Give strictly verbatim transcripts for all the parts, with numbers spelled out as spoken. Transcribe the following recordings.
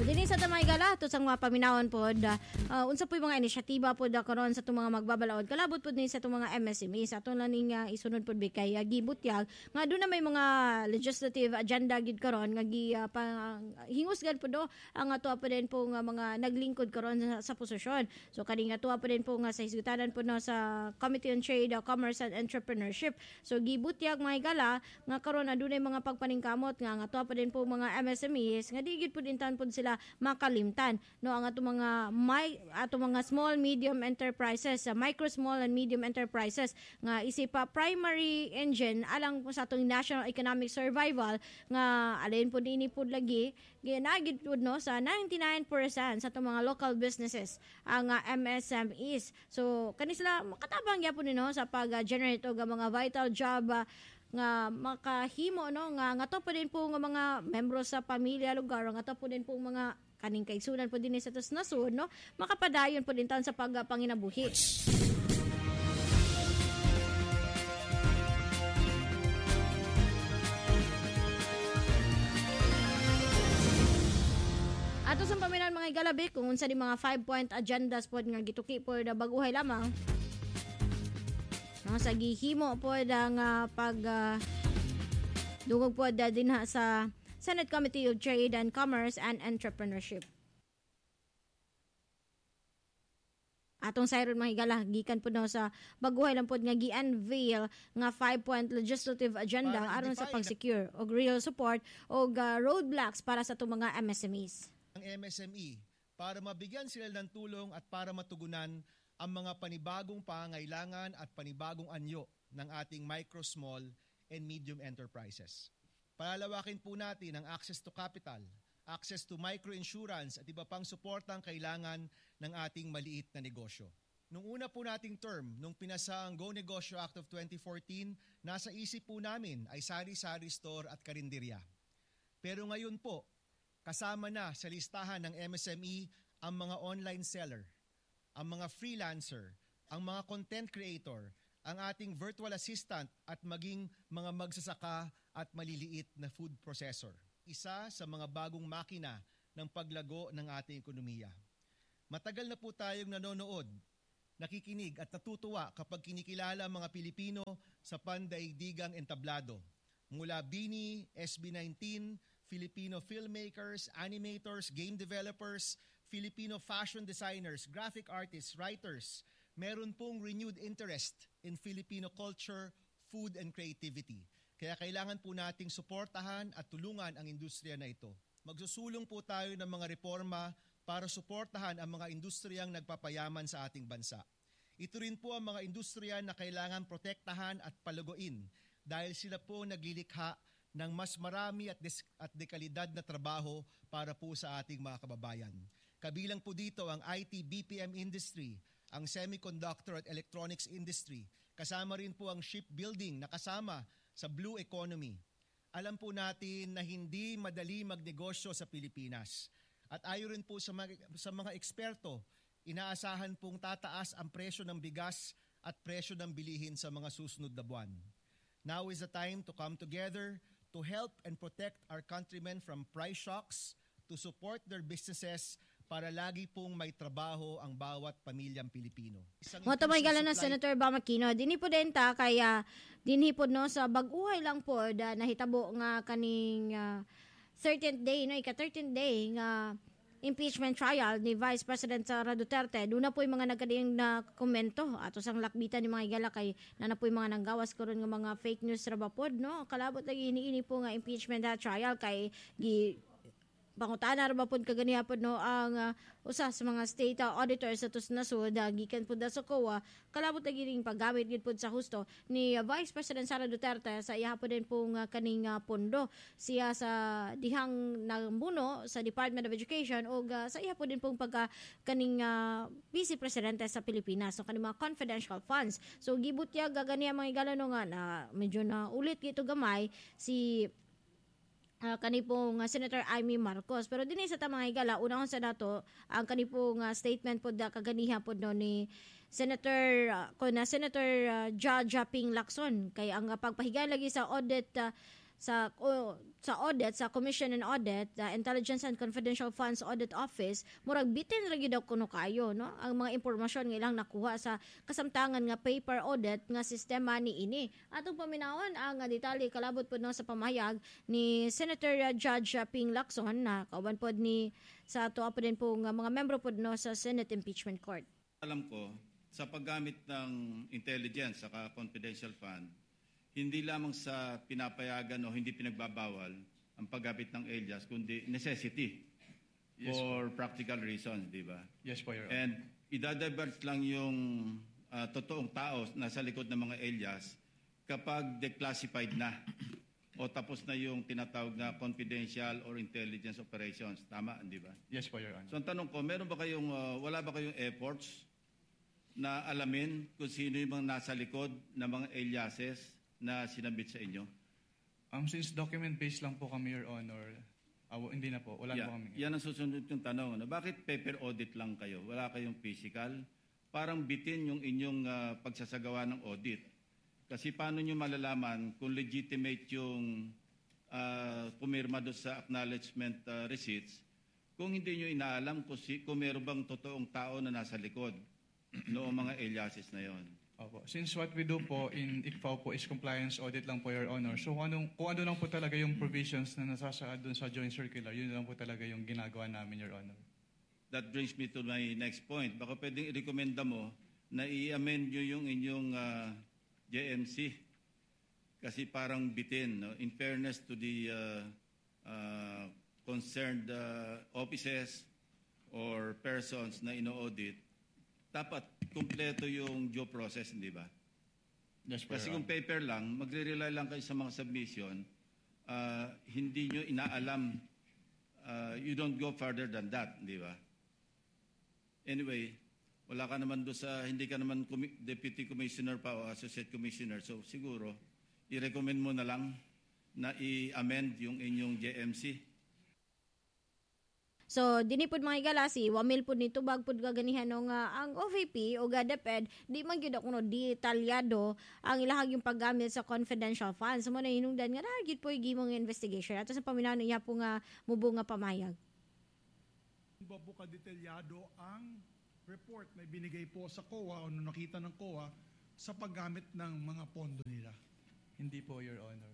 Dini sa tamay gala to sang mga paminawon pod uh, unsa po mga inisyatiba pod karon sa itong mga magbabalaod kalabot pod ni sa itong mga M S M E sa aton laning uh, isunod pod kay uh, gibutyag nga do na may mga legislative agenda gid karon nga gi uh, pa, hingusgan pod do ang ato pa din po nga mga naglingkod karon sa, sa posisyon. So kani nga tuwa pa din po nga sa hisgutanan po no sa Committee on Trade, uh, Commerce and Entrepreneurship. So gibutyag mga gala nga karon adunay mga pagpaningkamot nga nga tuwa pa din po mga M S M Es nga di gid pod intan pod sila makalimtan no ang ato mga may ato mga small medium enterprises uh, micro small and medium enterprises nga isip pa primary engine alang sa atong national economic survival nga alin pod ini pod lagi ginagid pod no sa ninety-nine percent sa atong mga local businesses ang uh, M S M Es. So kani sila makatabang gyapon ni no sa pag-generate og mga vital job uh, nga makahimo no nga nga to pa din po nga mga membro sa pamilya lugar nga to po din po mga kaning kaigsunan po din sa tos nasud no makapadayon po din tan sa pagpanginabuhi. Ato sa paminan mga galabi kung unsa di mga five point agendas pod nga gituki po da baguhay lamang no, sa gihimo po ang uh, pag uh, dungog po da din ha sa Senate Committee of Trade and Commerce and Entrepreneurship. Atong sayron mga higala, gikan po no sa baguhay lang po nga gi-unveil nga five-point legislative agenda aron sa pag-secure og real support og uh, roadblocks para sa itong mga M S M Es. Ang M S M E para mabigyan sila ng tulong at para matugunan ang mga panibagong pangangailangan at panibagong anyo ng ating micro, small, and medium enterprises. Palalawakin po natin ang access to capital, access to microinsurance at iba pang suportang kailangan ng ating maliit na negosyo. Nung una po nating term, nung pinasa ang Go Negosyo Act of twenty fourteen, nasa isip po namin ay sari-sari store at karinderya. Pero ngayon po, kasama na sa listahan ng M S M E ang mga online seller, ang mga freelancer, ang mga content creator, ang ating virtual assistant at maging mga magsasaka at maliliit na food processor. Isa sa mga bagong makina ng paglago ng ating ekonomiya. Matagal na po tayong nanonood, nakikinig at natutuwa kapag kinikilala ang mga Pilipino sa pandaigdigang entablado. Mula BINI, S B nineteen, Filipino filmmakers, animators, game developers, Filipino fashion designers, graphic artists, writers, meron pong renewed interest in Filipino culture, food, and creativity. Kaya kailangan po nating suportahan at tulungan ang industriya na ito. Magsusulong po tayo ng mga reforma para suportahan ang mga industriyang nagpapayaman sa ating bansa. Ito rin po ang mga industriya na kailangan protektahan at palaguin dahil sila po naglilikha ng mas marami at, des- at dekalidad na trabaho para po sa ating mga kababayan. Kabilang po dito ang I T B P M industry, ang semiconductor at electronics industry. Kasama rin po ang shipbuilding na kasama sa blue economy. Alam po natin na hindi madali magnegosyo sa Pilipinas. At ayon rin po sa mga, sa mga eksperto, inaasahan pong tataas ang presyo ng bigas at presyo ng bilihin sa mga susunod na buwan. Now is the time to come together to help and protect our countrymen from price shocks, to support their businesses para lagi pong may trabaho ang bawat pamilyang Pilipino. Mo to may gala na Senator Bam Aquino, dinhi po denta kaya dinhi po no sa bag-uhay lang po da nahitabo nga kaning uh, thirteenth day no ika thirteenth day nga impeachment trial ni Vice President Sara Duterte. Doon na po yung mga nagkading na komento ato sang lakbitan ni mga igala kay na na po yung mga nanggawas karon nga mga fake news rabapod no kalabot lagi iniini po nga impeachment na trial kay gi pangutana ra ba pud kaganiya pud no ang uh, usa sa mga state uh, auditors sa tus nasud uh, gikan pud sa C O A kalabot lagi ring paggamit gid pud sa husto ni uh, Vice President Sara Duterte sa iya pud din pong uh, kaning uh, pondo siya sa dihang nambuno sa Department of Education o uh, sa iya pud din pong pagka kaning uh, Vice Presidente sa Pilipinas so kaning mga confidential funds so gibutyag gaganiya mga igala nga na medyo na ulit gito gamay si Uh, kanipong uh, Senator Amy Marcos. Pero din sa tamang higala, unahon sa nato, ang kanipong uh, statement po da kaganiha po no ni Senator, uh, ko na Senator uh, Jaja Ping Lacson. Kaya ang uh, pagpahiga lagi sa audit uh, sa o, sa audit, sa Commission and Audit, the Intelligence and Confidential Funds Audit Office, murag bitin ra gyud kuno kayo, no? Ang mga impormasyon nga ilang nakuha sa kasamtangan nga paper audit nga sistema ni ini. Atong paminawon ang uh, detalye kalabot pud no sa pamayag ni Senator uh, Judge uh, Ping Lacson na kauban pod ni sa ato po din po nga mga membro pod no sa Senate Impeachment Court. Alam ko sa paggamit ng intelligence saka confidential fund, hindi lamang sa pinapayagan o hindi pinagbabawal ang paggamit ng alias, kundi necessity Yes, for practical reasons, di ba? Yes po, Your Honor. And idadivert lang yung uh, totoong tao na sa likod ng mga alias kapag declassified na o tapos na yung tinatawag na confidential or intelligence operations. Tama, di ba? Yes po, Your Honor. So ang tanong ko, meron ba kayong, uh, wala ba kayong efforts na alamin kung sino yung mga nasa likod ng mga aliases na sinabit sa inyo? Um, since document-based lang po kami, Your Honor, uh, hindi na po. Wala Yeah, na po kami. yan ang susunod yung tanong. Ano? Bakit paper audit lang kayo? Wala kayong physical? Parang bitin yung inyong uh, pagsasagawa ng audit. Kasi paano nyo malalaman kung legitimate yung uh, pumirma doon sa acknowledgement uh, receipts kung hindi nyo inaalam kung, si, kung meron bang totoong tao na nasa likod noong mga aliases na yon? Opo. Since what we do po in I C F A O po is compliance audit lang po, Your Honor. So kung, anong, kung ano lang po talaga yung provisions na nasasaad doon sa joint circular, yun lang po talaga yung ginagawa namin, Your Honor. That brings me to my next point. Baka pwedeng i-recommenda mo na i-amend nyo yung inyong uh, J M C. Kasi parang bitin. No? In fairness to the uh, uh, concerned uh, offices or persons na ino-audit, dapat kumpleto yung due process, hindi ba? Yes, po, Kasi Your kung Honor. paper lang, magre-rely lang kayo sa mga submission, uh, hindi nyo inaalam, uh, you don't go further than that, di ba? Anyway, wala ka naman doon sa, hindi ka naman commi- deputy commissioner pa o associate commissioner, so siguro, i-recommend mo na lang na i-amend yung inyong J M C. So, dini pod mga igalasi, wamil pod ni tubag pod gaganihan no nga ang O V P o GADEPED, di man gyud kuno detalyado ang ilahag yung paggamit sa confidential funds. Mo na hinungdan nga na gyud po gimong investigation. Ato sa paminaw niya po nga mubo nga pamayag. Ba po kadetalyado ang report na binigay po sa C O A o nung nakita ng C O A sa paggamit ng mga pondo nila? Hindi po, Your Honor.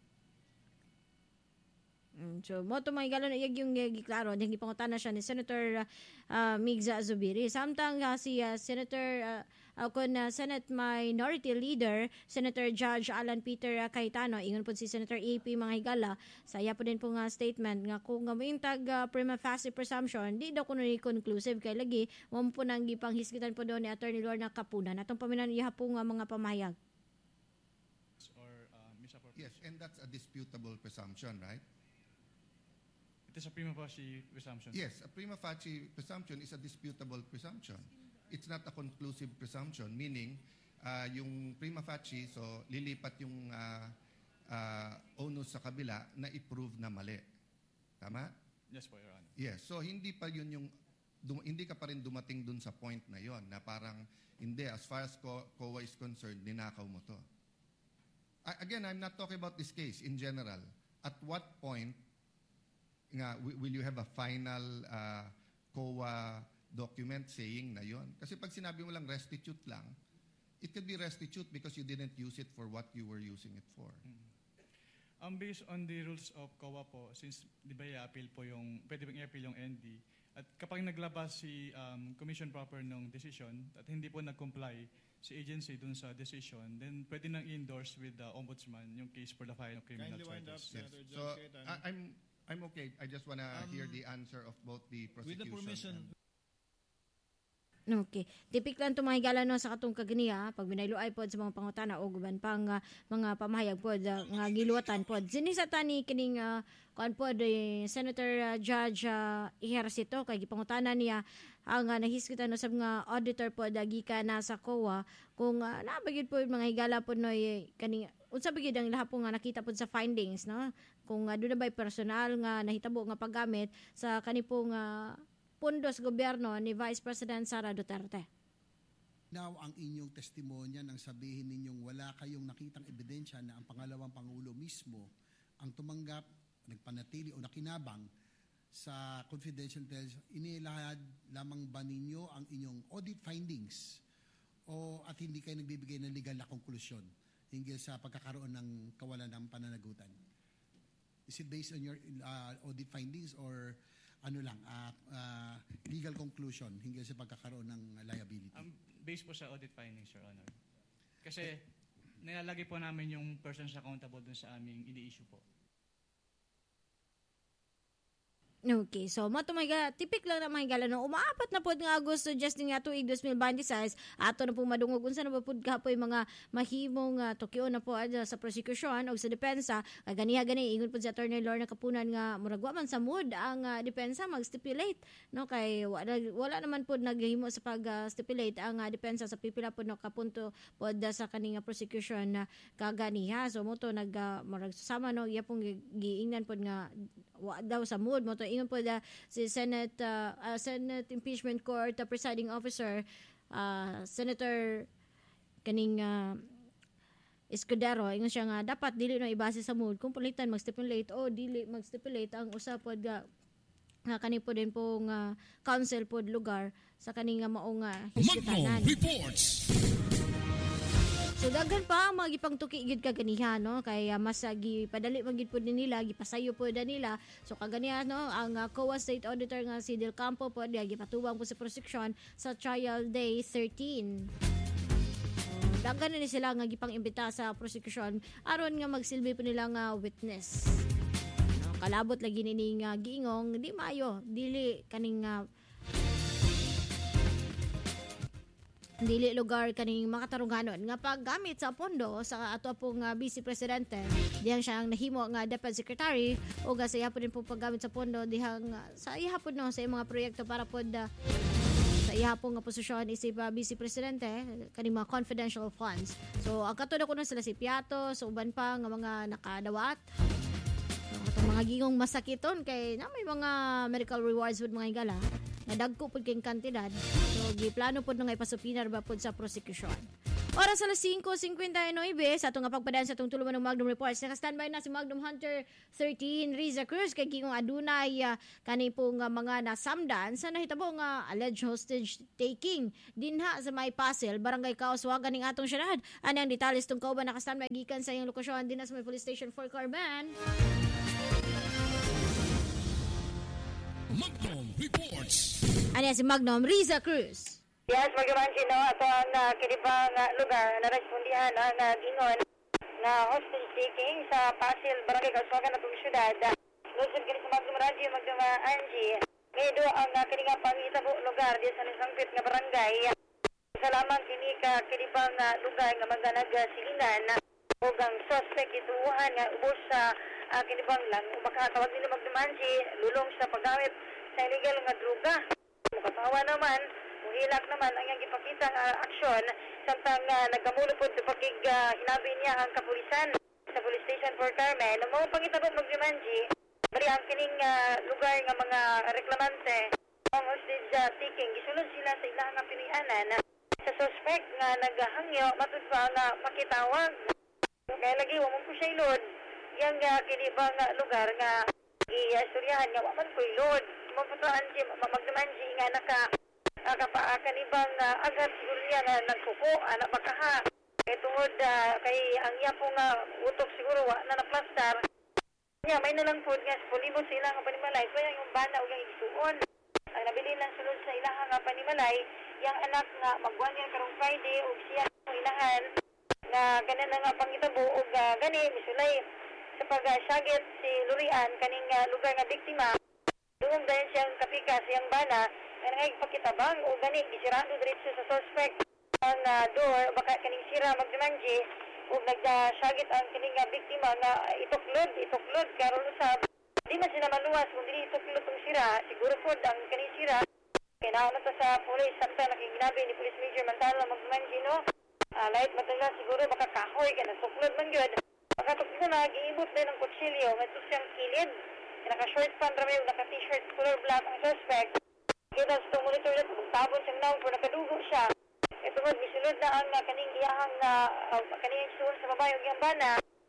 Mm, so, mo to mga galon iyag yung giklaro, hindi pangutana siya ni Senator uh, Migza Zubiri. Samtang uh, si uh, Senator uh, uh, kun uh, Senate Minority Leader Senator Judge Alan Peter uh, Cayetano, ingon po si Senator A P mga higala, saya po din po nga statement nga kung ngamin tag uh, prima facie presumption, di daw kuno ni conclusive kay lagi mo po nang gipanghisgitan po daw ni Attorney Lorna Capunan. Atong paminan iya po nga mga pamayag. Or uh, misappropriation. Yes, and that's a disputable presumption, right? It is a prima facie presumption. Yes, a prima facie presumption is a disputable presumption. It's not a conclusive presumption, meaning uh, yung prima facie, so lilipat yung uh, uh, onus sa kabila na i-prove na mali. Tama? Yes po, Your Honor. Yes, so hindi pa yun yung, dum, hindi ka pa rin dumating dun sa point na yon na parang, hindi, as far as C O A is concerned, ninakaw mo to. I, again, I'm not talking about this case in general. At what point nga will you have a final uh, C O A document saying na yon? Kasi pag sinabi mo lang restitute lang, it could be restitute because you didn't use it for what you were using it for. Mm. Um, based on the rules of C O A po, since di ba i-appeal po yung, pwede bang i-appeal yung N D, at kapag naglabas si um, Commission proper ng decision at hindi po nag-comply si agency dun sa decision, then pwede nang i-endorse with the Ombudsman yung case for the filing of criminal Kindly wind up, charges. Senator So John Cayetano. I, I'm I'm okay. I just want to Um, hear the answer of both the With the prosecution permission, and Okay. Tipik lang itong mga higala no, sa katong kagniya, pag binayloay pod sa mga pangutana o guban pang uh, mga pamahayag pod, uh, nga giluwatan pod. Sinisa tani kining uh, kuan pod eh, Senator uh, Judge uh, Ejercito, kay gipangutana niya ang uh, nahiskitan no, sa mga auditor pod uh, gikan na sa C O A, kung uh, nabagid pod mga higala pod no, eh, kaning unsa bagid ang lahat po nga nakita pod sa findings, no? Kung uh, doon na ba'y personal nga nahitabo nga paggamit sa kanipong uh, pundos gobyerno ni Vice President Sara Duterte. now ang inyong testimonya nang sabihin ninyong wala kayong nakitang ebidensya na ang pangalawang pangulo mismo ang tumanggap, nagpanatili o nakinabang sa confidential intelligence, inilahad lamang ba ninyo ang inyong audit findings o at hindi kayo nagbibigay ng legal na konklusyon hinggil sa pagkakaroon ng kawalan ng pananagutan? Is it based on your uh, audit findings or ano lang, uh, uh, legal conclusion hinggil sa pagkakaroon ng liability? Um, based po sa audit findings, Your Honor. Kasi nilalagay po namin yung persons accountable dun sa aming ini-issue po. Okay, so mo tumaga tipik lang na mahigala no umaapat na pod nga Agosto just nga tuig twenty twenty-six ato na po madungog unsa na ba pod kapoy mga mahimong uh, tokyo na po adya sa prosecution o sa depensa ganiha gani ingon pod si Attorney Lorna Kapunan nga murag wa man sa mood ang uh, depensa mag-stipulate no kay wala, wala naman pod naghimo sa pag-stipulate uh, ang uh, depensa sa pipila pod no kapunto pod uh, sa kaning uh, prosecution na uh, kaganiha so mo to nag uh, murag sama no iya pong giingnan pod nga wa daw sa mood mo to ingon po da si Senate uh, uh, Senate Impeachment Court uh, presiding officer uh, Senator kaning uh, Escudero ingon siya nga dapat dili no ibase sa mood kung pulitan mag-stipulate o dili mag-stipulate ang usa pod nga uh, kani po din pong uh, council pod lugar sa kaning nga maong uh, hiskitanan. Reports. So daghan pa ang mga gipangtuki gid kaganiha no kay uh, mas uh, gipadali man gid pud nila gipasayo pud nila so kaganiha no ang uh, C O A State Auditor nga si Del Campo pud gipatubang po sa prosecution sa trial day thirteen. So, daghan na ni sila nga gipang-imbita sa prosecution aron nga magsilbi po nila nga witness. No, kalabot lagi ni nga giingong di maayo dili kaning uh, dili lugar kaning makatarunganon nga paggamit sa pondo sa ato pong uh, Vice Presidente dihang siya ang nahimo nga Deputy Secretary o ga sa ihapon din po paggamit sa pondo dihang uh, sa ihapon no sa mga proyekto para pod uh, sa ihapon nga posisyon isip uh, Vice Presidente kaning mga confidential funds. So ang katod ko na sila si Piato so uban pa nga mga nakadawat so, mga gingong masakiton kay na may mga medical rewards with mga higala nga dagko pud kay kantidad so giplano pud nga ipasupinar ba pud sa prosecution. Oras alas five fifty-nine sa atong nga pagpadaan sa atong tuluman ng Magnum Reports. Naka-standby na si Magnum Hunter thirteen Riza Cruz kay gingong adunay uh, kani pong uh, mga nasamdan sa nahitabo nga alleged hostage taking dinha sa May Pasel, Barangay Kaoswagan ning atong syudad. Ani ang detalles tungkol ba naka-standby gikan sa iyang lokasyon dinha sa May Police Station for Carmen. Magnum Reports. Ano si Magnum Riza Cruz? Yes, magamansin no, ato ang uh, kinibang uh, lugar na respondihan ang uh, gingon na hostage taking sa Pasil, Barangay Kauswagan na itong syudad. Lusod kini sa Magnum Radio, Magnum uh, Angie. Ngayon ang uh, kininga pangitabo lugar di sa nisangpit nga barangay. Salamat kini ka kinibang uh, lugar nga maganag-silingan o ang suspect ituuhan nga ubos sa uh, kinibang lang. Makatawag nila Magnum Angie, lulong sa paggamit sa illegal nga droga. Mukatawa naman, hilak naman ang iyang ipakita nga uh, aksyon samtang uh, nagkamulo po sa pagig uh, hinabi niya ang kapulisan sa Police Station for Carmen. Ang mga pangitabo Magjumanji, bari ang kining uh, lugar nga mga reklamante ang hostage uh, taking. Gisulod sila sa ilang nga pinianan sa suspect nga naghangyo matud pa nga makitawag. Kaya lagi, wamon po siya ilod. Yang uh, kinibang uh, lugar nga i-istoryahan nga waman po ilod. Maputaan si Magjumanji nga naka Uh, kapaakan ibang uh, agad siguro niya na nagkuko, anak bakaha. Kaya tungod uh, kay ang iya pong uh, utok siguro wa, na naplastar. Niya, may nalang po nga sa pulibo sa ilang panimalay. Kaya yung bana o yung isuon. Ang nabili ng sunod sa ilang nga panimalay, yung anak nga magwan niya karong Friday o siya ng ilahan nga ganun na nga pangitabo o uh, gani, misulay sa pag-syagit si Lurian, kaning uh, lugar nga biktima. Doon dahil siyang kapika siyang bana, nga nagpakitabang o gani gisirado diretso sa suspect ang uh, door baka kaning sira Magjumanji o nagsyagit ang kining uh, biktima nga uh, ituklod ituklod karon usab di man sila maluwas kung dili ituklod tong sira siguro pod ang kaning sira kay nauna to sa police samtang nakiginabi ni Police Major Mantala Magjumanji no uh, light matala siguro baka kahoy kay nasuklod man gyud baka tukso na giibot din ng kutsilyo ngadto siyang kilid naka short pant ra may naka t-shirt color black ang suspect. Kita sa monitor na tabon siyang naon kung nakadugo siya. Ito mo, misulod na ang uh, kaning iyahang uh, uh, kaning suon sa babae o iyang bana.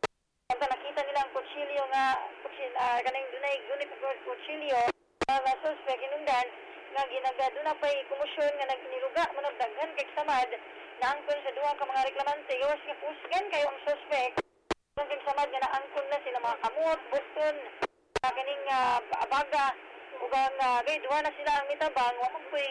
Kanta nakita nila ang kutsilyo nga, kutsil, uh, kanang dunay gunit ang kutsilyo, mga suspect inundan, nga ginagado na pa'y kumusyon nga nagniluga, managdaghan kay samad, naangkon sa duha ka mga reklamante, gawas nga kusgan kayo ang suspect, kung samad nga naangkon na sila mga kamot, Boston, uh, kaning uh, abaga, ugang uh, gay, duha na sila ang mitabang, wamang po'y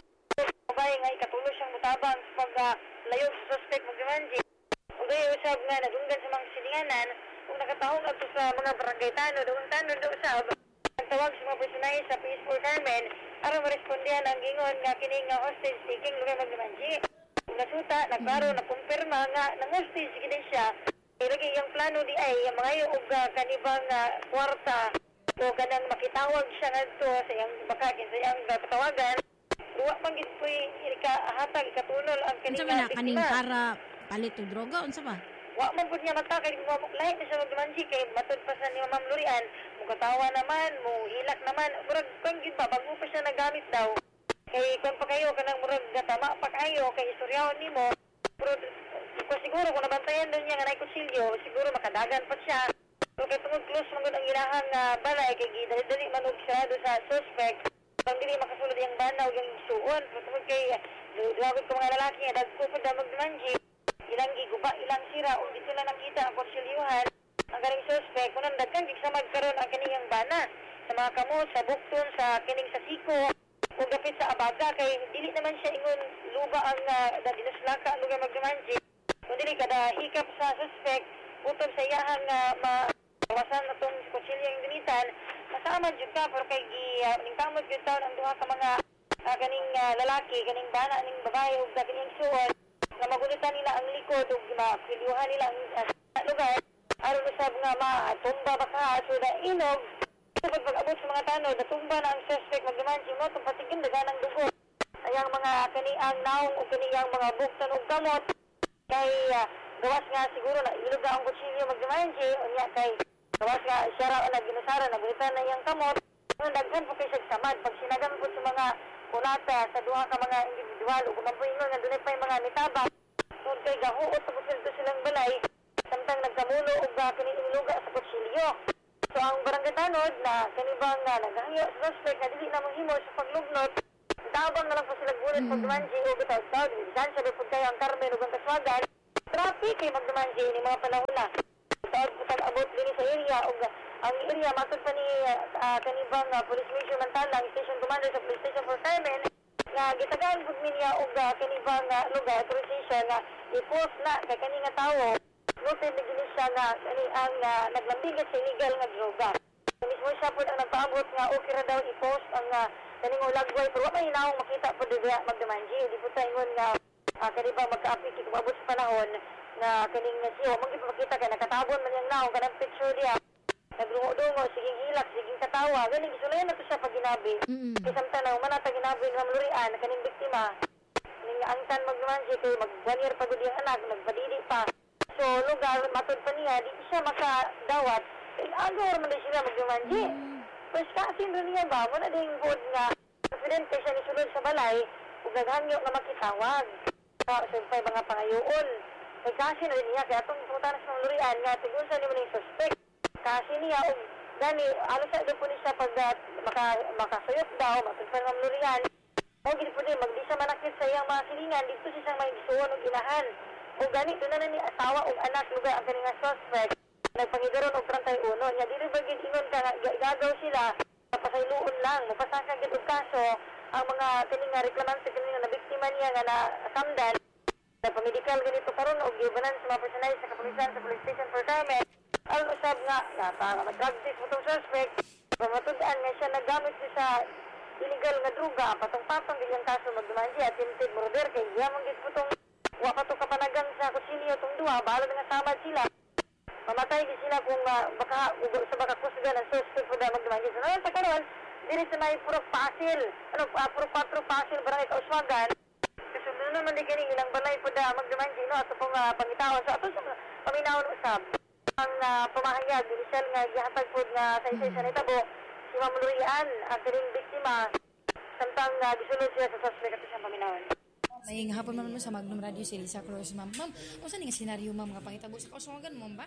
sabay nga ikatulo siyang mutabang sa pag uh, layo sa suspect magdamanji. Ugay usab nga nadunggan sa mga silinganan, kung nakatahong ato sa mga barangay tano, doon tano do usab, nagtawag sa mga personay sa Peaceful Carmen, aron marespondihan ang gingon nga kining nga hostage taking lugar magdamanji. Nasuta, nagklaro, nakumpirma nga ng hostage gini siya, ilagay yung plano di ay, yung mga yung uh, kanibang uh, kwarta, o kanang makitawag siya nga ito sa iyang bakakin, sa iyang uh, katawagan, duwa pang gid po'y ikahatag, ikatunol ang Unsa kaning man na uh, kaning biktima. para palit o droga unsa ba? Wa man pud niya mata kay mo lahi na siya magmanji kay matud pa sa niya Ma'am Lurian, mo katawa naman, mo hilak naman, murag kung gid ba bago pa siya nagamit daw. Kay kun pa kayo kanang murag gatama pa kayo kay istoryahon nimo. Pero ko siguro kung nabantayan doon niya nga nay kutsilyo, siguro makadagan pa siya. So kay tungod close man gud ang ilahang uh, balay kay gidali man og sarado sa suspect. Pag dili makasulod yung banaw yung suon, tungod kay duwagod ko mga lalaki nga dagko pud na magmanji. Ilang giguba, ilang sira, o dito na nakita ang kutsilyohan, ang kaning suspect, kung nandagkan, di sa magkaroon ang kaniyang bana, sa mga kamot, sa bukton, sa kining sa siko, kung gapit sa abaga, kay dili naman siya ingon luba ang uh, dinaslaka, ang lugar magdumanji, kung dili kada hikap sa suspect, utol sa iyahang uh, mawasan atong kutsilyo yung gunitan, masama jud ka, pero kay uh, ningkamot jud taon ang duha ka mga uh, kaning uh, lalaki, kaning bana, kaning babae, o kaning suon, na magulitan nila ang likod o makilyuhan nila ang uh, lugar aron usab nga matumba baka so da inog so pag-abot sa mga tanod natumba na ang suspect magdamanji mo itong patigin dagan ng dugo ayang mga kaniang naong o kaniyang mga buktan o kamot kay uh, gawas nga siguro na ilog na ang kutsilyo magdamanji o niya kay gawas nga siya raw na ginasara nagulitan na iyang kamot nung daghan po kayo sa samad pag sinagan po sa mga kunata sa duha ka mga individual o kung po ingon nga dunay pa yung mga nitabang kung kay gahuot sa kutsilyo silang balay samtang nagkamulo o uh, kiniluga sa kutsilyo. So ang barangay tanod na kanibang uh, naghangyo sa suspect na dili na manghimo sa paglugnot tabang na lang po sila gunit mm. pagdumanji o bitaw-taw distansya rin po kayo ang Carmen o ang Kaswagan traffic kay magdumanji ni mga panahon na tawag po tag-abot din sa area o uh, ang area matod pa ni uh, kanibang uh, Police Mission Mantalang Station Commander sa Police Station for Carmen nga gitagaan gud niya og uh, kanibang uh, lugar authorization nga i-post na kay kani nga tawo noted na gini siya nga kani ang uh, naglambigat sa illegal nga droga. So, mismo siya po ang nagpaabot nga okay ra daw i-post ang uh, kaning ulagway pero wa may hinahong makita po diya magdamanji di po tayo ingon nga uh, kanibang magka-apiki kung abot sa panahon nga kaning nga siya mong ipakita kay nakatabon man yang naong kanang picture diya naglungo-dungo, siging hilak, siging katawa. Galing, isulayan na ito siya pag ginabi. Mm-hmm. Kasi samtang manata ginabi ng Ma'am Lurian, kaning biktima, kaning angtan magdumansi, kay mag-one year pagod yung anak, nagpadidi pa. So, lugar, matod pa niya, di siya makadawat. Kaya agor man din sila magdumansi. Mm-hmm. Pues kasin rin niya ba, muna din good nga, presidente siya nisulod sa balay, kung naghangyo na makitawag. So, siyempre, mga pangayoon. Kaya kasin rin niya, kaya itong putanas ng Lurian, nga, tigusan niyo mo yung suspect. Kasi niya, o gani, ano sa doon po niya pag uh, maka, makasuyot daw, matagpan ng Lurian, o gini po din, magdi siya manakit sa iyang mga silingan, dito siya siyang may gisuon o ginahan. O gani, doon na na ni asawa o anak, lugar ang kanina suspect, nagpangigaron o trentayon, niya, di rin ba ingon ka, gagaw sila, napasayloon lang, mapasakag ito kaso, ang mga kanina reklamante kanina na biktima niya nga na samdan, na pamedikal ganito karon o gibanan sa mga personal sa kapulisan sa police station for Carmen, aron usab nga na mag-drug test mo itong suspect pamatudaan nga siya nagamit siya sa illegal nga druga patong-patong ganyang kaso magdumanji at attempted murder kay yamang gid po itong wa pa ito kapanagang sa kusilyo itong duha bahala nga samad sila mamatay gid sila kung uh, baka sa baka kusga ng suspect po na magdumanji so naman sa karon dili sa may purok pasil ano uh, purok patro pasil barangay Kauswagan kasi doon naman di ganing ilang balay po na magdumanji no ato pong uh, pangitawon so ato sa paminawon usab ang uh, pamahayag, initial nga, gihatag po nga sa isa-isa na itabo, si Ma'am Lurian, ang kining biktima, samtang uh, gisulod siya sa suspect at siyang paminawan. May hapon man mo sa Magnum Radio si Lisa Cruz, ma'am. Ma'am, kung saan nga senaryo, ma'am, nga pangitabo sa Kauswagan mo, ba?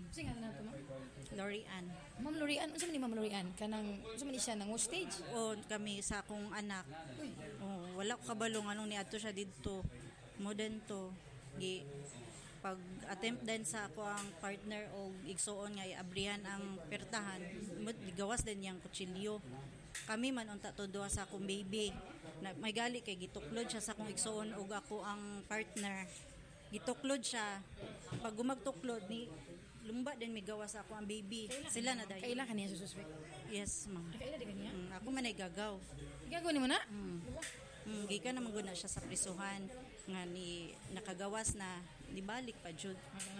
Sige nga na ito, ma'am. Lorian. Ma'am Lorian, ano sa ni Ma'am Lorian? Kanang, ano sa man siya, nang stage? O kami sa akong anak. O, wala ko kabalong anong niadto siya dito. Modern to. Gi pag attempt din sa ako ang partner o igsuon nga iabrihan ang pertahan, gawas din yang kutsilyo. Kami man unta to duha sa akong baby. Na, may gali kay gituklod siya sa akong igsuon ug ako ang partner. Gituklod siya. Pag gumagtuklod ni lumba din may gawa sa ako ang baby. Sila na dayo. Kaila kaniya sa suspect? Yes, ma'am. Kaila di kaniya? Mm, ako man ay gagaw. Igagaw ni mo na? Mm. Mm, gikan naman guna siya sa prisuhan nga ni nakagawas na di balik pa jud.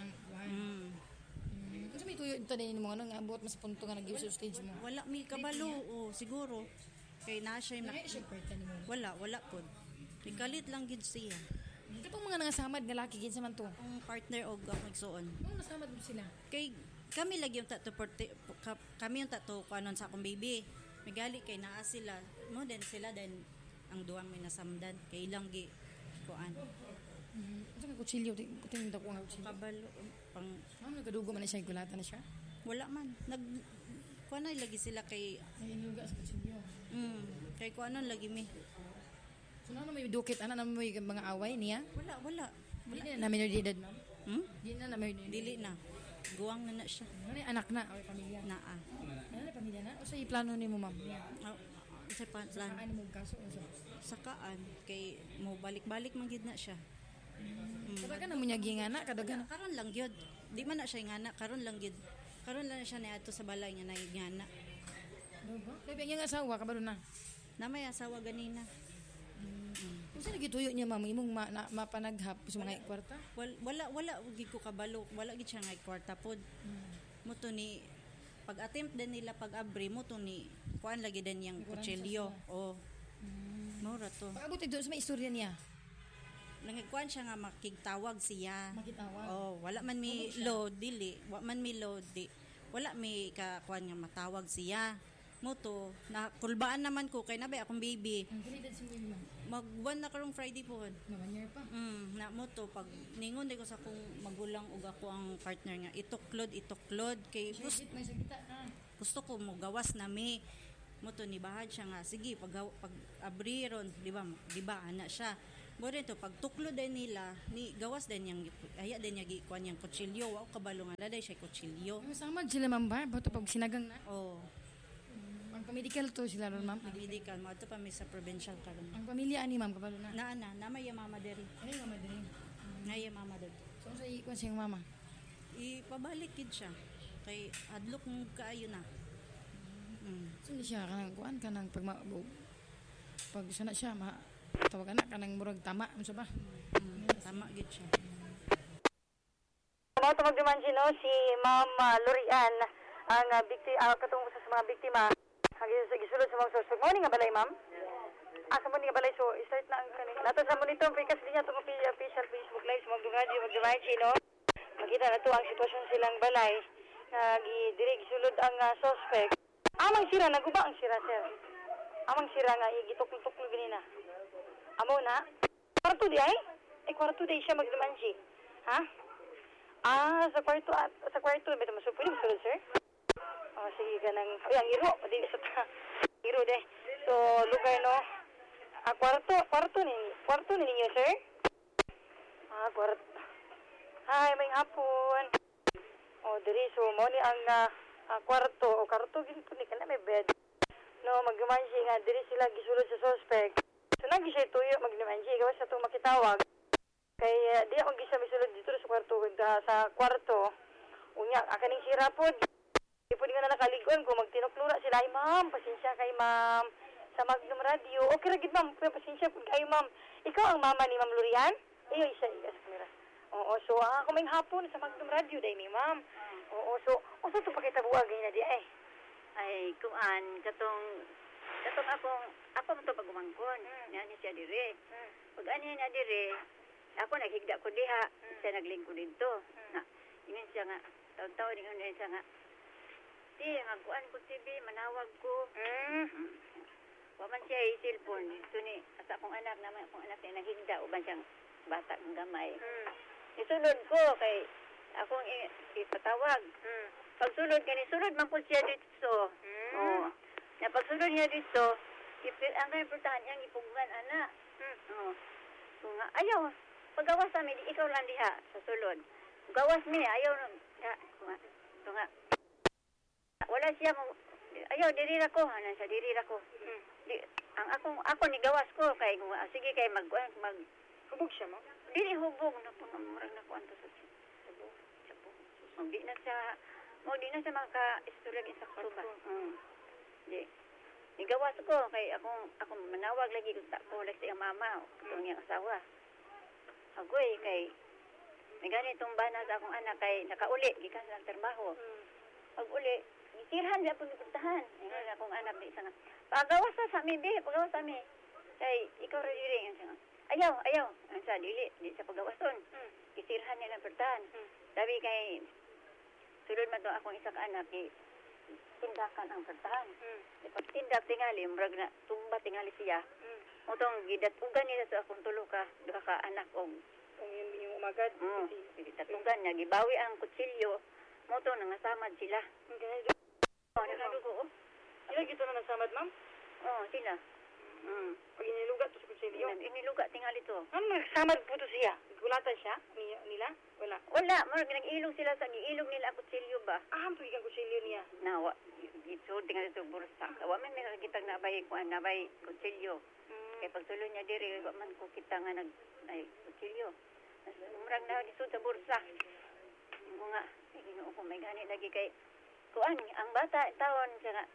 Mm. Kasi may tuyo ito din mo nga buot mas punto nga nag sa stage mo. Wala mi kabalo o siguro kay na siya na, wala wala pod. Ikalit lang gid siya. Katong mga nangasamad nga laki gid sa man to. Ang partner og ako igsuon. Ano nasamad mo sila? Kay kami lagi yung tato kami yung tato kanon sa akong baby. Migali kay naa sila. Mo din sila din ang duwang may nasamdan kay ilang gi kuan. Mm. Ito nga kutsilyo, tingin daw ko nga kutsilyo. Kabalo pang ano nagadugo man na siya, gulata na siya? Wala man. Nag kuan na lagi sila kay ay inuga sa kutsilyo. Mm, kay kuan lagi mi. So na may dukit ana na may mga away niya? Wala, wala. Wala na minor de edad, ma'am. Hmm? Di na na minor. Dili na. Guwang na na siya. Ano anak na o pamilya? Naa. Ano na pamilya na? O sa plano ni mo, ma'am? Oh, sa plan. Saan mo kaso? Sakaan kay mo balik-balik man gid na siya. Mm. Kadagan na mo niya gingana, kadagan. Karon lang gyud. Di man na siya ngana, karon lang gyud. Karon lang na siya niadto sa balay niya na ngana. Diba? Kaya yung asawa kabalo na. Na may asawa ganina. Kung saan nagituyo niya, ma'am, imong ma, na, mapanaghap sa mga kwarta? Wala, wala, wala, gid ko kabalo. Wala gid siya nga kwarta pod. Hmm. Mo to ni pag attempt din nila pag abri mo to ni kuan lagi din yang kutsilyo. O. Hmm. Mura to. Pag-abot doon sa may istorya niya. Nangikuan siya nga makigtawag siya. Makitawag. Oh, wala man mi load dili. Wa man mi load di. Wala mi ka kuan nga matawag siya. Moto na kulbaan naman ko kay nabay akong baby. Ang kalitan si mo, ma'am. Magwan na karong Friday po. Na one year pa. Mm, na mo to pag ningon di ko sa akong magulang ug ako ang partner nga ituklod ituklod kay gusto, may sagita na. gusto ko mo gawas na mi mo to ni bahad siya nga sige pag pag abri ron di ba di ba ana siya mo to pag tuklod din nila ni gawas din yang aya din niya gikuan yang kutsilyo wa ko kabalo nga daday siya kutsilyo. Sama sila, ma'am, ba bato pag sinagang na. Oh. Ang medical to sila ron, ma'am. Medical mo ato pa mi sa provincial karon. Ang pamilya ani, ma'am, kabalo na. Na ana na may mama diri. Ano yung mama diri? Ngay mama diri. So sa ikwan siyang mama. Ipabalik kid siya kay adlok ng kaayo na. Mm. So hindi siya kanang kuan kanang pag ma- pag sana siya ma tawag anak kanang murag tama unsa ba? Mm. Tama gid siya. Mao to magduman no si Ma'am uh, Lorian ang uh, biktima uh, katong usa sa mga biktima ang gisulod sa mga suspect. Morning nga balay, ma'am. Ah, sa morning nga balay, so start na ang kaning. Nato sa monitor because linya to official Facebook live sa magduman di magduman no. Makita na to ang sitwasyon silang balay nga gidiri gisulod ang uh, suspect. Amang sira naguba ang sira, sir. Amang sira nga gituklog-tuklog ganina. Amo na. Kwarto di ay? Eh kwarto di siya magduman si. Ha? Ah, sa kwarto at sa kwarto beto masupo ni sulod, sir. Oh, sige ka nang ay ang iro di sa ta. Iro de. So lugar no. Ah, kwarto, kwarto ni kwarto ni ninyo, sir. Ah, kwarto. Hi, may hapon. Oh, diri so mo ni ang uh, uh, kwarto o kwarto gid ni kana may bed. No, magdumansi nga diri sila gisulod sa suspect. So nagi siya tuyo magdumansi gawas sa to makitawag. Kay uh, di ako gisa misulod dito sa kwarto uh, sa kwarto. Unya akaning sira pod. Di po di nga na nakaligon ko magtinuklura sila ay ma'am, pasensya kay ma'am sa Magnum Radio. Okay ra gid ma'am, pasensya pud kay ma'am. Ikaw ang mama ni Ma'am Lorian? Iyo isa iya sa kamera. Oo, so ah, ako may hapon sa Magnum Radio day mi ma'am. Oo, so usa to pakita buwag na di ay. Ay kuan katong katong akong ako man to pagumangkon. Hmm. Nga siya dire. Hmm. Pag ani na dire, ako naghigda ko diha, hmm. siya naglingkod dito. Hmm. Na, ingon siya nga, taon-taon ingon siya nga. Di, magkuan ko T V, manawag ko. Mm. Mm. Waman siya ay cellphone. So ni, asa akong anak naman, akong anak na naghigda, uban siyang bata ng gamay. Mm. Isunod ko kay, akong i- ipatawag. Hmm. Pagsulod kani sulod man po siya dito. Hmm. Oh. Na pagsulod niya dito, ipil ang kay pertahan yang ipugan ana. Hmm. Oh. So nga ayaw pagawas sa mi ikaw lang diha sa sulod. Gawas mi ayaw na nga. So nga wala siya mo ayaw diri ra ko ana sa diri ra ko. Hmm. Di, ang akong ako ni gawas ko kay uh, sige kay mag mag hubog siya mo. Dili hubog na po murag na ko anto sa sabo. Sabo. Ang di na siya mo di na siya maka-istorya sa sakto ba. Mm. Di. Nigawas ko kay akong akong manawag lagi ko sa ko lagi sa mama kung iyang asawa. Agoy kay may ganitong bana sa akong anak kay nakauli gikan sa trabaho. Pag uli itirhan niya pag ipuntahan. Ngayon akong anak di isa nga. Pagawas sa mi be, pagawas sa mi. Kay ikaw ra diri ang siya. Ayaw, ayaw. Ang sa dili, di sa pagawason. Hmm. Itirhan niya ng pertahan. Hmm. Sabi kay sulod man to akong isa ka anak ni tindakan ang pertahan. Hmm. Di pag tindak tingali, murag na tumba tingali siya. Hmm. Motong gidatugan niya sa akong tulo ka, duha ka anak og Kung yung, yung umagad. Mm. Gidatugan niya, gibawi ang kutsilyo. Moto nangasamad sila. Okay. Oh, nakadugo. Oh. Sila gito na nagsamad, ma'am? Oh, sila. Mm. Pag inilugat to sa kutsilyo. Inilugat tingali to. Ma'am, nagsamad po to siya. Gulatan siya? Ni- nila? Wala. Wala, murag nag-ilog sila sa giilog nila ang kutsilyo ba? Aham to ikan kutsilyo niya. Nawa, gito tingali to bursa. Wa man may kitang nabay ko nabay kutsilyo. Mm. Kay pagtuloy niya diri wa man ko kita nga nag ay kutsilyo. Murag na disud sa bursa. Ko nga, Ginoo ko may gani lagi kay kuan ang bata taon siya nga.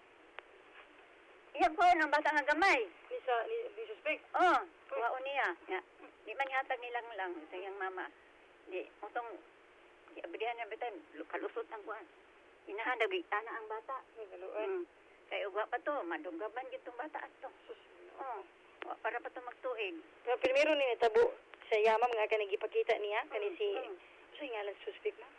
Iyang ko ang bata nga gamay. Ni sa ni, ni suspect. Oh, wa niya. Ya. Di man hatag nilang lang sa iyang mama. Di utong di abrihan na betay kalusot ang kuan. Inahandag ana ang bata. Kaluan. Hmm. Kay ugwa pa to, madugaban gitong bata ato. Oh, wa para pa to magtuig. Pero primero ni natabo sa yama mga kanang gipakita niya kani si Hmm. sa ngalan suspect ma.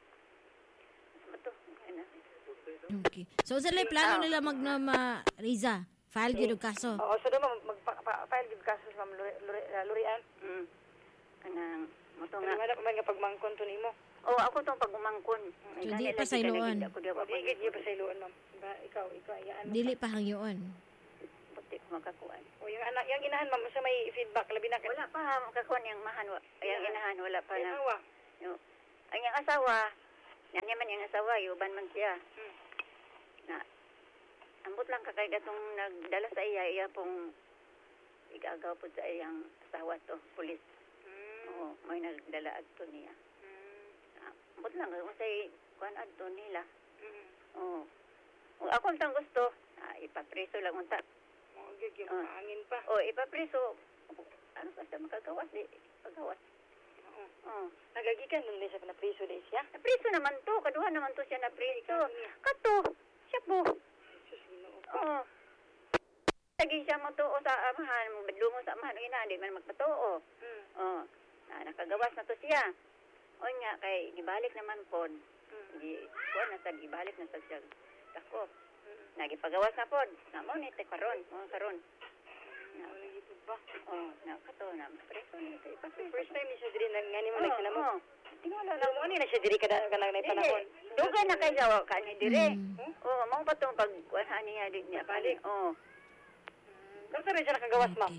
Mato. Ana. Okay. So, sa lay plano nila mag na ma Riza, file gyud og kaso. Oo, so do mag-file gid kaso sa Ma'am Luri- Luri- uh, Lurian. Mm. Kanang moto Nga nga. wala pa man nga pagmangkon to nimo. Oh, ako tong pagumangkon. So, di pa sa iloon. Ako di ako Di gid pa sa iluon ma'am. Ba ikaw ikaw ayaan mo. Dili pa hangyoon. puti ko makakuan. O yung anak, yung inahan ma'am sa may feedback labi na Wala pa ha, makakuan yung mahan. wa- Yung inahan, wala pa na. Asawa. Yung, ang yung asawa, yan naman yung asawa, yuban man siya. Hmm. Na, ambot lang kakay gatong nagdala sa iya, iya pong igagaw po sa iyang asawa to, pulis. Hmm. Oo, may nagdala adto niya. Hmm. Ah, ambot lang, kung sa'y kuan adto nila. Hmm. Oo. Kung ako ang gusto, ah, ipapreso lang unta. Mo gyud yung Ah. hangin pa. O, ipapreso. Ano ka sa makagawas, di? Pagawas. Oo. Oo. Nagagikan nun sa pinapriso di siya. Napriso naman to. Kaduha naman to siya napriso. Kato. Siya po. Jesus Ginoo. Oo. Lagi siya mo to o sa amahan. Madlungo sa amahan. O ina, di man magpatuo. Hmm. Oo. Na, nakagawas na to siya. O nga, kay ibalik naman po. Hmm. Di, po, nasa ibalik na sa siya. Tako. Hmm. Nagipagawas na po. Namo ni te karon. O, karon. Na, Wala gito ba? oh, na, kato na. Preso na ito. Ipapreso. First time ni siya diri nang ngani mo Oo, nagkila mo. oo. Tingala Alam lang. mo ni na siya diri kada kana na panahon. Dugay na kay jawa ka ni dire. Mm. Oh, mao pa tong pag kuan niya di niya balik. Oh, Kung sa rin siya nakagawas ma'am.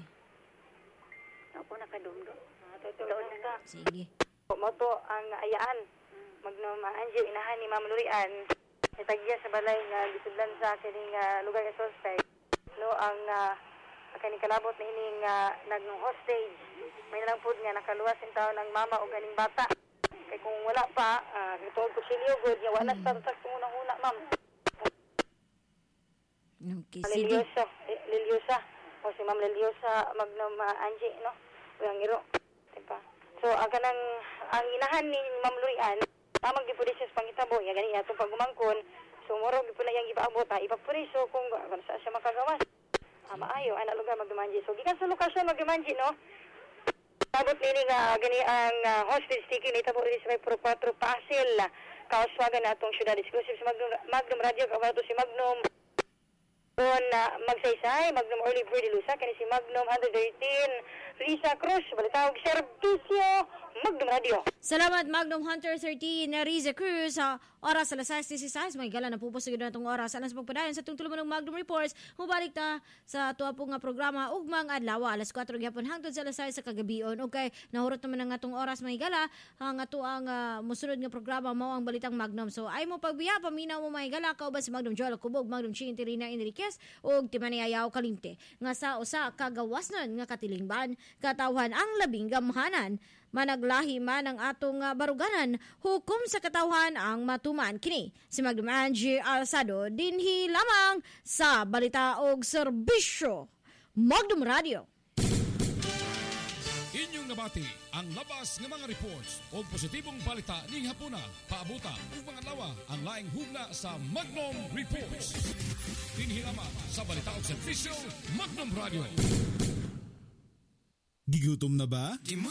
ako nakadumdo. Ah, totoo na ta. Sige. Mo to ang ayaan. Magno Angie inahan ni Ma'am Lurian. Itagya sa balay nga gisudlan sa kining uh, lugar nga suspect. No ang uh, kani kalabot na ining uh, nag-hostage. May nalang pud nga nakaluwas in taon ng mama o ganing bata. Kay kung wala pa, uh, gituod ko silyo good, ya wala sa tatak unang-una, ma'am. Okay, sige. Liliosa, Li- Liliosa. O si Ma'am Liliosa Magnum uh, Angie, no? Uyang iro. Diba? So, ang kanang, ang inahan ni Ma'am Lurian, tamang gipudisyon sa pangitabo, ya gani atong pagumangkon. So, moro gipuna yang ipaabot, ha, ipapuriso kung kung saan siya makagawas. Ah, maayo, anak lugar magdumanji. So, gikan sa lokasyon magdumanji, no? Sabot nini nga gani ang uh, hostage taking nitabo rin sa may Pro Cuatro Pasil. Kauswagan na atong syudad exclusive sa Magnum, Magnum Radio, kawato si Magnum Doon na magsaysay, Magnum Oliver de Lusa, kani si Magnum one thirteen, Risa Cruz, balitawag serbisyo, Magnum Radio. Salamat Magnum Hunter thirteen na Riza Cruz sa oras alas sais disisays. May gala na pupos na itong oras. Alas pagpadayon sa itong tulong ng Magnum Reports. Mubalik ta sa tuwa po nga programa Ugmang Adlaw. Alas kwatro gyapon hangtod sa alas sais sa kagabion. Okay, nahurot naman ang atong oras may gala. Ang ato ang uh, musunod nga programa mao ang Balitang Magnum. So ay mo pagbiya, paminaw mo may gala. Kauban si Magnum Joel Kubog, Magnum Ching Tirina Enriquez o Timani Ayaw Kalimte. Nga sa usa kagawas nun nga katilingban. Katawhan ang labing gamhanan. Managlahi man ang atong uh, baruganan, hukom sa katawhan ang matuman kini. Si Magnum Angie Alsado, dinhi lamang sa Balita og Serbisyo. Magnum Radio. Inyong nabati ang labas ng mga reports o positibong balita ning hapuna, paabuta ug mga lawa ang laing hugna sa Magnum Reports. Dinhi lamang sa Balita og Serbisyo, Magnum Radio. Gigutom na ba?